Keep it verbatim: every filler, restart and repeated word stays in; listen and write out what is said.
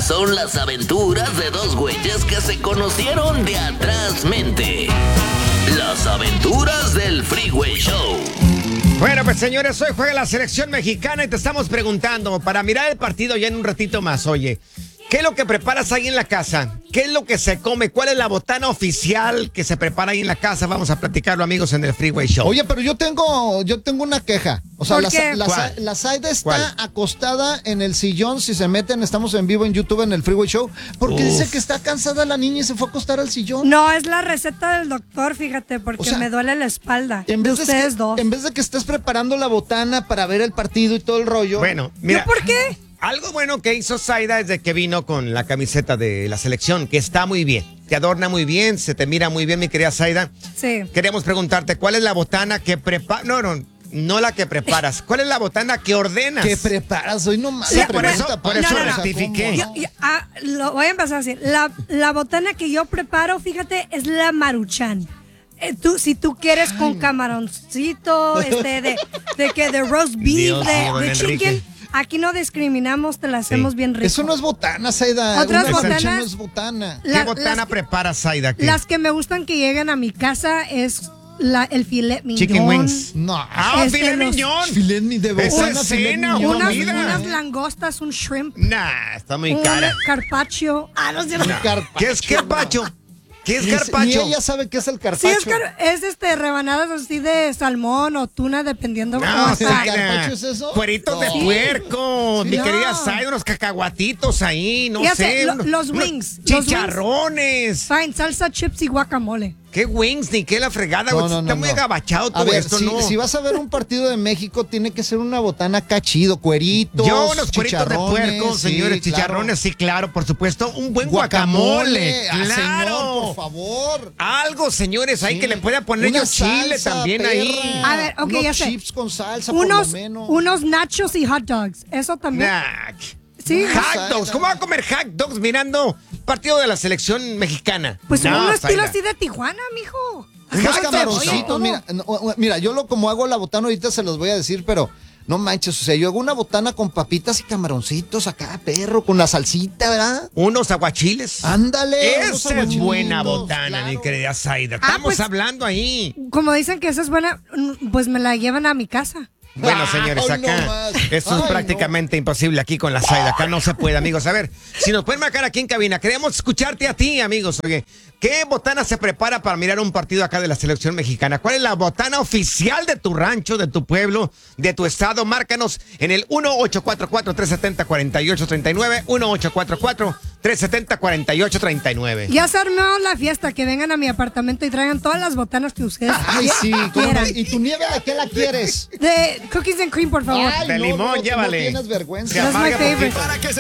son las aventuras de dos güeyes que se conocieron de atrás mente. Las aventuras del Freeway Show. Bueno, pues señores, hoy juega la selección mexicana y te estamos preguntando, para mirar el partido ya en un ratito más, oye, ¿qué es lo que preparas ahí en la casa? ¿Qué es lo que se come? ¿Cuál es la botana oficial que se prepara ahí en la casa? Vamos a platicarlo, amigos, en el Freeway Show. Oye, pero yo tengo, yo tengo una queja. O sea, la, la, la Zaida está ¿Cuál? acostada en el sillón. Si se meten, estamos en vivo en YouTube en el Freeway Show. Porque Uf. dice que está cansada la niña y se fue a acostar al sillón. No, es la receta del doctor, fíjate, porque O sea, me duele la espalda. En de vez de, ustedes que, dos. en vez de que estés preparando la botana para ver el partido y todo el rollo. Bueno, mira. ¿Yo por qué? Algo bueno que hizo Zaida desde que vino con la camiseta de la selección, que está muy bien. Te adorna muy bien, se te mira muy bien, mi querida Zaida. Sí. Queremos preguntarte, ¿cuál es la botana que preparas? No, no, no la que preparas. ¿Cuál es la botana que ordenas? ¿Qué preparas? Hoy nomás Sí, la por pregunta, eso- por Pancho, eso o sea, rectifiqué. ¿cómo? Yo- yo- ah, lo voy a empezar así. La, la botana que yo preparo, fíjate, es la Maruchan. Eh, tú, si tú quieres con camaroncito, este, de, de que de roast beef, Dios de, mío, don de Enrique. chicken, aquí no discriminamos, te la hacemos bien rico. Eso no es botana, Zaida. Otras Una botanas- Maruchan no es botana. ¿Qué La- botana las que- prepara Zaida? ¿Qué? Las que me gustan que lleguen a mi casa es la, el filet mignon. Chicken wings. No. Ah, Este, filet los- mignon. Filet mi de Esa botana, es filet cena, mignon, Unas, comida. unas langostas, un shrimp, Nah, está muy un cara. carpaccio. Ah, no sé. Un carpaccio. ¿Qué es carpacho? ¿Qué es Ni- carpacho? Ni ella sabe qué es el Sí, carpacho. es, car- es este rebanadas así de salmón o tuna, dependiendo. No, cómo está. ¿el Zaida. carpacho es eso? Cueritos de No. puerco, Sí. mi No. querida Zaida, unos cacahuatitos ahí, no Ya sé. sé, lo- unos- los unos wings, los wings. Chicharrones. Fine, salsa, chips y guacamole. ¿Qué wings? Ni qué la fregada, No, güey. no, Está no, muy no. agabachado A todo ver, esto, si, ¿no? si vas a ver un partido de México, tiene que ser una botana acá chido, cueritos, Yo unos cueritos de chicharrones, puerco, sí, señores, claro. chicharrones, sí, claro, por supuesto. Un buen guacamole, ah, claro. señor, por favor. Algo, señores, ahí Sí. que le pueda poner Una yo chile salsa, también perra. ahí. A ver, ok, Unos ya sé. chips con salsa, Unos, por lo menos. unos nachos y hot dogs. Eso también. Nah. Sí. Hot dogs, ¿cómo va a comer hot dogs mirando partido de la selección mexicana? Pues No, un estilo Zaida. así de Tijuana, mijo. Unos Acá camaroncitos, todo. mira, no, mira, yo lo como hago la botana ahorita se los voy a decir, pero no manches, o sea, yo hago una botana con papitas y camaroncitos acá, perro, con la salsita, ¿verdad? Unos aguachiles. Ándale. unos Esa es buena aguachilitos, botana, mi claro. querida Zaida. Ah, Estamos pues- hablando ahí. Como dicen que esa es buena, mm, pues me la llevan a mi casa. Bueno, Ay, señores, no acá más. esto es Ay, prácticamente imposible aquí con la Zaida. Acá no se puede, amigos. A ver, si nos pueden marcar aquí en cabina, queremos escucharte a ti, amigos. Oye, ¿qué botana se prepara para mirar un partido acá de la selección mexicana? ¿Cuál es la botana oficial de tu rancho, de tu pueblo, de tu estado? Márcanos en el uno ocho cuatro cuatro, tres siete cero, cuatro ocho tres nueve, uno ocho cuatro cuatro, tres siete cero, cuatro ocho tres nueve. Ya se armó la fiesta, que vengan a mi apartamento y traigan todas las botanas que ustedes Ay, sí, ¿cómo no? quieran. ¿Y tu nieve de qué la quieres? De cookies and cream, por favor. Ay, De no, limón, no, llévale. No tienes vergüenza. Se That's my amarga favorite. poquito.